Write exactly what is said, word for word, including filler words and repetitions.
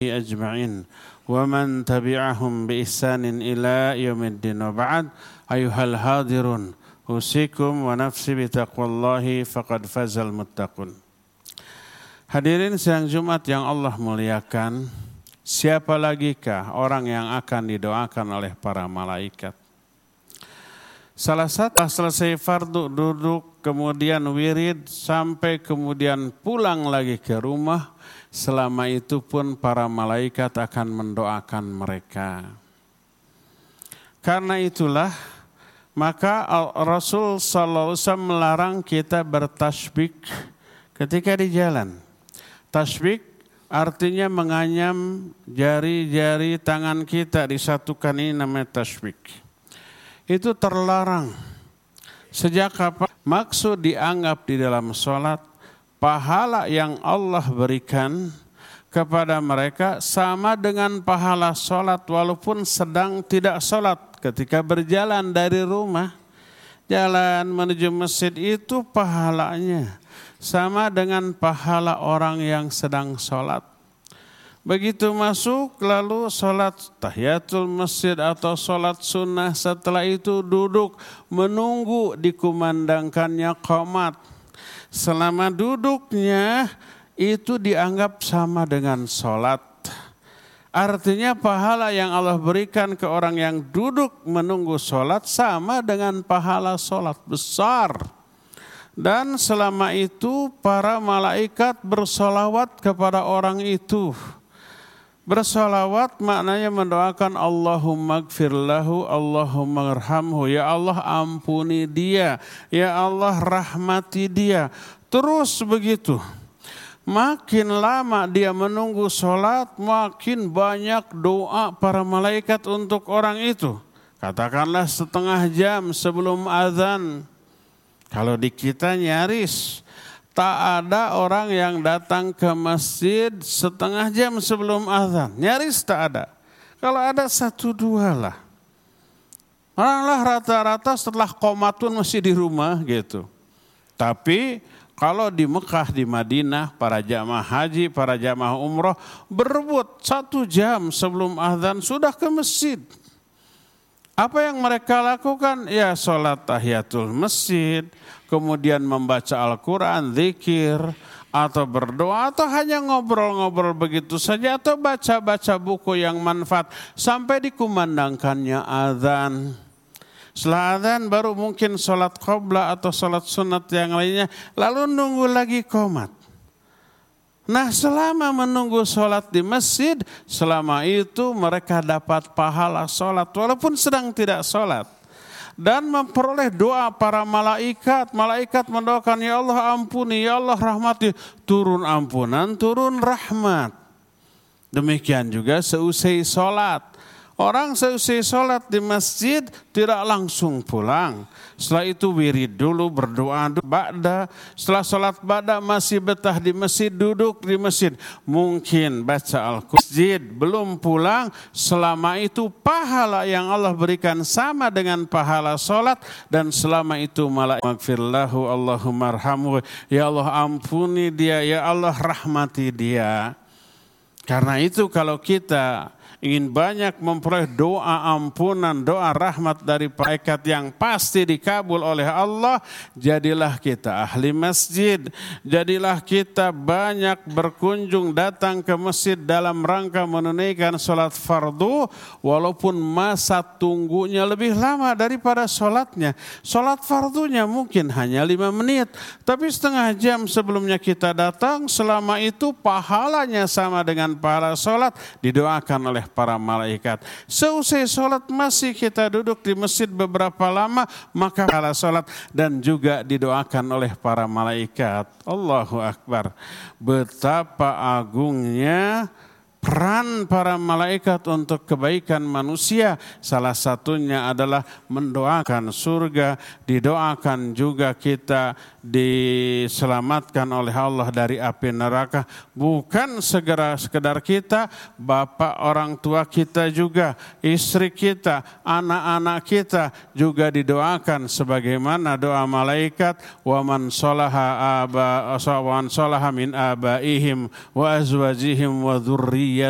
أجمعين ومن تبعهم بإحسان إلى يوم الدين وبعد أيها الحاضرون أوصيكم ونفسي بتقوى الله فقد فاز المتقون. Hadirin siang Jumat yang Allah muliakan, siapa lagikah orang yang akan didoakan oleh para malaikat? Salah satu selesai fardu duduk, kemudian wirid, sampai kemudian pulang lagi ke rumah. Selama itu pun para malaikat akan mendoakan mereka. Karena itulah maka Rasul sallallahu alaihi wasallam melarang kita bertasbih ketika di jalan. Tasbih artinya menganyam jari-jari tangan kita disatukan, ini namanya tasbih. Itu terlarang. Sejak kapan? Maksud dianggap di dalam sholat, pahala yang Allah berikan kepada mereka sama dengan pahala sholat walaupun sedang tidak sholat. Ketika berjalan dari rumah, jalan menuju masjid itu pahalanya sama dengan pahala orang yang sedang sholat. Begitu masuk lalu sholat tahiyatul masjid atau sholat sunnah, setelah itu duduk menunggu dikumandangkannya qomat. Selama duduknya itu dianggap sama dengan sholat. Artinya pahala yang Allah berikan ke orang yang duduk menunggu sholat sama dengan pahala sholat besar. Dan selama itu para malaikat bersolawat kepada orang itu. Bersolawat maknanya mendoakan Allahumma gfir lahu, Allahumma irhamhu. Ya Allah ampuni dia, ya Allah rahmati dia. Terus begitu. Makin lama dia menunggu sholat, makin banyak doa para malaikat untuk orang itu. Katakanlah setengah jam sebelum azan. Kalau di kita nyaris tak ada orang yang datang ke masjid setengah jam sebelum azan. Nyaris tak ada. Kalau ada satu dua lah. Oranglah rata-rata setelah qomatun masih di rumah gitu. Tapi kalau di Mekah, di Madinah, para jamaah haji, para jamaah umroh berebut satu jam sebelum azan sudah ke masjid. Apa yang mereka lakukan? Ya sholat tahiyatul masjid, kemudian membaca Al-Quran, zikir, atau berdoa, atau hanya ngobrol-ngobrol begitu saja, atau baca-baca buku yang manfaat sampai dikumandangkannya azan. Setelah azan baru mungkin sholat qobla atau sholat sunat yang lainnya, lalu nunggu lagi qomat. Nah selama menunggu sholat di masjid, selama itu mereka dapat pahala sholat walaupun sedang tidak sholat. Dan memperoleh doa para malaikat. Malaikat mendoakan, ya Allah ampuni, ya Allah rahmati. Turun ampunan, turun rahmat. Demikian juga seusai sholat. Orang seusai sholat di masjid tidak langsung pulang. Setelah itu wirid dulu, berdoa ba'da. Setelah sholat ba'da masih betah di masjid, duduk di masjid. Mungkin baca Al-Qur'an, belum pulang. Selama itu pahala yang Allah berikan sama dengan pahala sholat. Dan selama itu malaikat magfirlahu, Allahumma arhamhu. Ya Allah ampuni dia, ya Allah rahmati dia. Karena itu kalau kita ingin banyak memperoleh doa ampunan, doa rahmat dari malaikat yang pasti dikabul oleh Allah, jadilah kita ahli masjid, jadilah kita banyak berkunjung datang ke masjid dalam rangka menunaikan sholat fardu, walaupun masa tunggunya lebih lama daripada sholatnya. Sholat fardunya mungkin hanya lima menit, tapi setengah jam sebelumnya kita datang, selama itu pahalanya sama dengan pahala sholat, didoakan oleh para malaikat. Seusai sholat masih kita duduk di masjid beberapa lama, maka pahala sholat dan juga didoakan oleh para malaikat. Allahu Akbar. Betapa agungnya peran para malaikat untuk kebaikan manusia. Salah satunya adalah mendoakan surga, didoakan juga kita diselamatkan oleh Allah dari api neraka. Bukan segera sekedar kita, bapak orang tua kita juga, istri kita, anak-anak kita juga didoakan sebagaimana doa malaikat, wa man sholaha aba wa man sholaha min abaihim wa azwajihim wa dzurriyyatihim